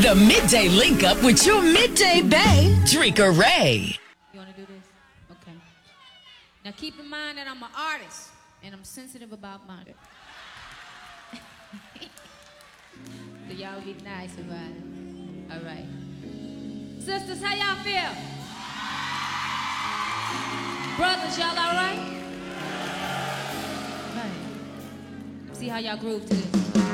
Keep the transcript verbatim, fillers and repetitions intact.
The Midday Link Up with your Midday Bae, Drika Ray. You want to do this? Okay. Now keep in mind that I'm an artist, and I'm sensitive about murder. So y'all be nice about it. All right. Sisters, how y'all feel? Brothers, y'all all right? All right. See how y'all groove to this.